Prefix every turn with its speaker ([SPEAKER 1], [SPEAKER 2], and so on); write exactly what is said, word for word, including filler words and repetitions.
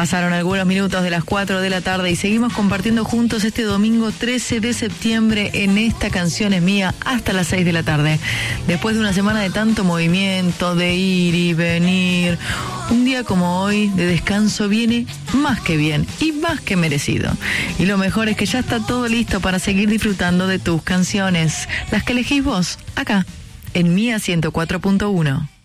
[SPEAKER 1] Pasaron algunos minutos de las cuatro de la tarde y seguimos compartiendo juntos este domingo trece de septiembre en Esta Canción Es Mía hasta las seis de la tarde. Después de una semana de tanto movimiento, de ir y venir, un día como hoy de descanso viene más que bien y más que merecido. Y lo mejor es que ya está todo listo para seguir disfrutando de tus canciones, las que elegís vos, acá, en Mía ciento cuatro punto uno.